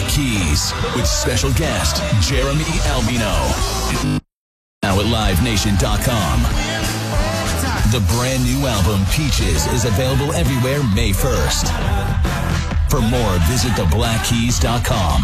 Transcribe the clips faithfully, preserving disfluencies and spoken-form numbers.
Keys with special guest Jeremy Albino. Now at live nation dot com. The brand new album Peaches is available everywhere May first. For more, visit the black keys dot com.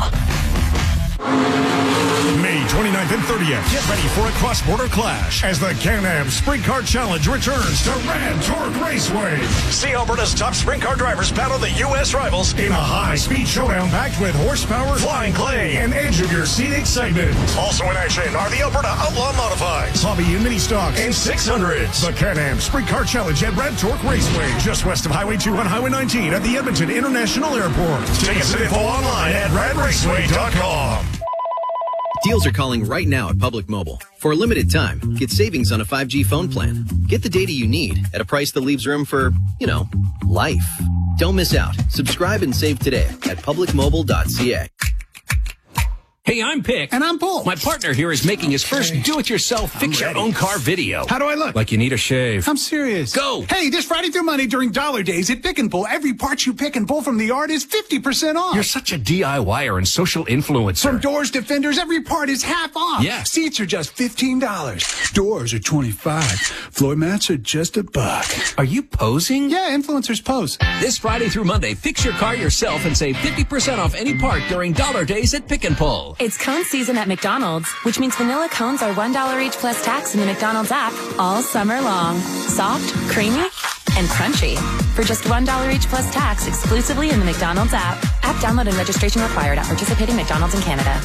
May twenty-ninth and thirtieth, get ready for a cross-border clash as the Can-Am Sprint Car Challenge returns to Rad Torque Raceway. See Alberta's top sprint car drivers battle the U S rivals in a high-speed showdown packed with horsepower, flying clay, and edge-of-your-seat excitement. Also in action are the Alberta Outlaw Modifieds, Hobby and Mini Stock, and six hundreds. The Can-Am Sprint Car Challenge at Rad Torque Raceway, just west of Highway two on Highway nineteen at the Edmonton International Airport. Tickets and info online at rad raceway dot com. Deals are calling right now at Public Mobile. For a limited time, get savings on a five G phone plan. Get the data you need at a price that leaves room for, you know, life. Don't miss out. Subscribe and save today at public mobile dot c a. Hey, I'm Pick. And I'm Paul. My partner here is making his first do-it-yourself fix-your-own-car video. How do I look? Like you need a shave. I'm serious. Go! Hey, this Friday through Monday during Dollar Days at Pick and Pull, every part you pick and pull from the yard is fifty percent off. You're such a DIYer and social influencer. From doors to fenders, every part is half off. Yeah. Seats are just fifteen dollars. Doors are twenty-five dollars. Floor mats are just a buck. Are you posing? Yeah, influencers pose. This Friday through Monday, fix your car yourself and save fifty percent off any part during Dollar Days at Pick and Pull. It's cone season at McDonald's, which means vanilla cones are one dollar each plus tax in the McDonald's app all summer long. Soft, creamy, and crunchy. For just one dollar each plus tax exclusively in the McDonald's app. App download and registration required at participating McDonald's in Canada.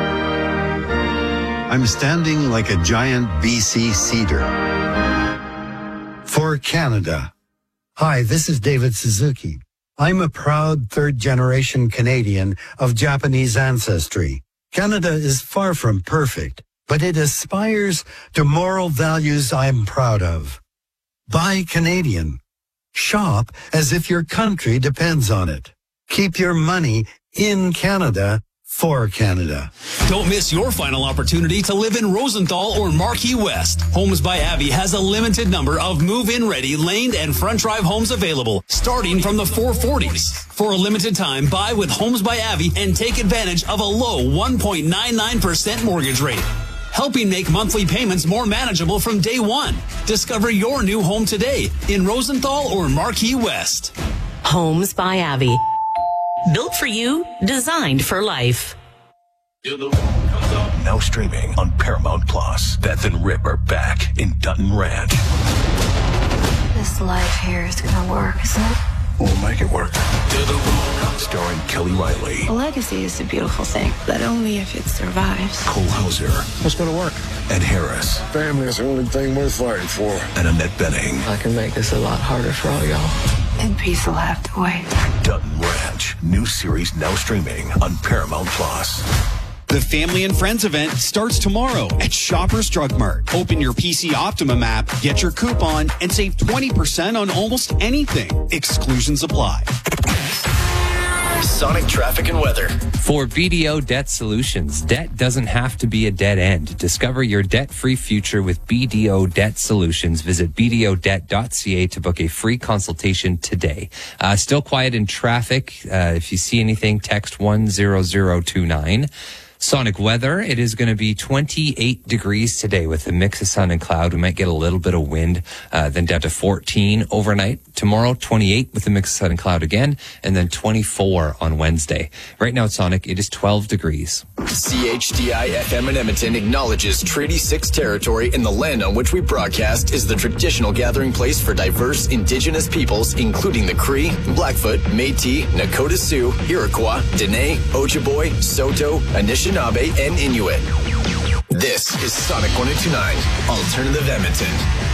I'm standing like a giant B C cedar. For Canada. Hi, this is David Suzuki. I'm a proud third-generation Canadian of Japanese ancestry. Canada is far from perfect, but it aspires to moral values I'm proud of. Buy Canadian. Shop as if your country depends on it. Keep your money in Canada for Canada. Don't miss your final opportunity to live in Rosenthal or Marquee West. Homes by Abbey has a limited number of move-in ready laned and front drive homes available, starting from the four forties. For a limited time, buy with Homes by Abbey and take advantage of a low one point nine nine percent mortgage rate, helping make monthly payments more manageable from day one. Discover your new home today in Rosenthal or Marquee West. Homes by Abbey. Built for you, designed for life. Now streaming on Paramount Plus. Beth and Rip are back in Dutton Ranch. This life here is gonna work, isn't it? We'll make it work. Starring Kelly Riley. A legacy is a beautiful thing, but only if it survives. Cole Hauser. What's gonna work? Ed Harris. Family is the only thing worth fighting for. And Annette Bening. I can make this a lot harder for all y'all. And peace will have to wait. Dutton Ranch. New series now streaming on Paramount Plus. The Family and Friends event starts tomorrow at Shoppers Drug Mart. Open your P C Optimum app, get your coupon, and save twenty percent on almost anything. Exclusions apply. Sonic traffic and weather. For B D O Debt Solutions, debt doesn't have to be a dead end. Discover your debt-free future with B D O Debt Solutions. Visit b d o debt dot c a to book a free consultation today. Uh, still quiet in traffic. Uh, if you see anything, text one zero zero two nine. Sonic weather, it is going to be twenty-eight degrees today with a mix of sun and cloud. We might get a little bit of wind, uh, then down to fourteen overnight. Tomorrow, twenty-eight with a mix of sun and cloud again, and then twenty-four on Wednesday. Right now at Sonic, it is twelve degrees. C H D I F M in Edmonton acknowledges Treaty six territory, and the land on which we broadcast is the traditional gathering place for diverse Indigenous peoples, including the Cree, Blackfoot, Métis, Nakota Sioux, Iroquois, Dene, Ojibwe, Saulteaux, Anishinaabe, and Inuit. This is Sonic one oh two point nine, Alternative Edmonton.